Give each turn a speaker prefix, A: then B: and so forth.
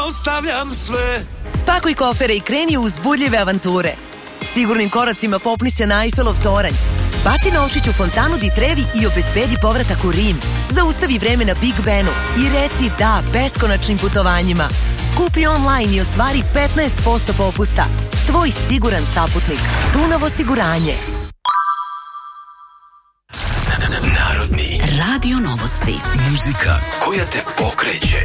A: ostavljam sve.
B: Spakuj kofere i kreni u uzbudljive avanture. Sigurnim koracima popni se na Eiffelov toranj. Baci novčić u fontanu di Trevi i obezbedi povratak u Rim. Zaustavi vreme na Big Benu i reci da beskonačnim putovanjima. Kupi online i ostvari 15% popusta. Tvoj siguran saputnik. Dunav osiguranje.
C: Narodni
D: radio novosti.
C: Muzika koja te pokreće.